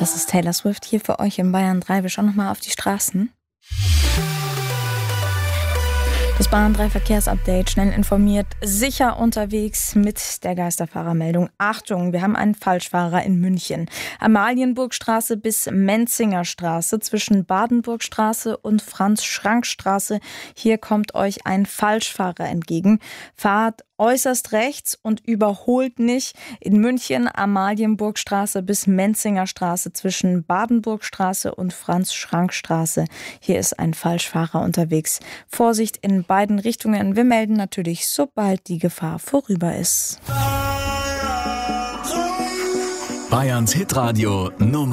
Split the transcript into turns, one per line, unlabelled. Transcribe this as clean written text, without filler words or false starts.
Das ist Taylor Swift hier für euch in Bayern 3. Wir schauen nochmal auf die Straßen. Das Bayern 3 Verkehrsupdate, schnell informiert, sicher unterwegs mit der Geisterfahrermeldung. Achtung, wir haben einen Falschfahrer in München. Amalienburgstraße bis Menzinger Straße zwischen Badenburgstraße und Franz-Schrank-Straße. Hier kommt euch ein Falschfahrer entgegen. Fahrt äußerst rechts und überholt nicht. In München Amalienburgstraße bis Menzinger Straße zwischen Badenburgstraße und Franz-Schrank-Straße. Hier ist ein Falschfahrer unterwegs. Vorsicht in beiden Richtungen. Wir melden natürlich, sobald die Gefahr vorüber ist.
Bayerns Hitradio Nummer